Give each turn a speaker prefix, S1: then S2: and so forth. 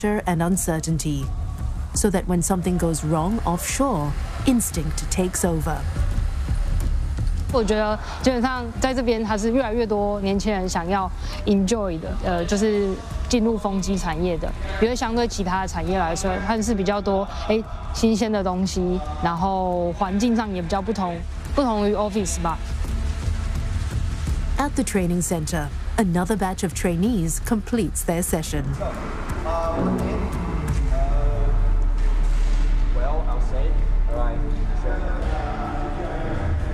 S1: and uncertainty, so that when something goes wrong offshore, instinct takes over.
S2: 我觉得基本上在这边还是越来越多年轻人想要 enjoy 的，就是进入风机产业的，因为相对其他的产业来说，它是比较多新鲜的东西，然后环境上也比较不同于 office 吧。
S1: At the training center, another batch of trainees completes their session.
S3: Well, I'll say, all right, sure.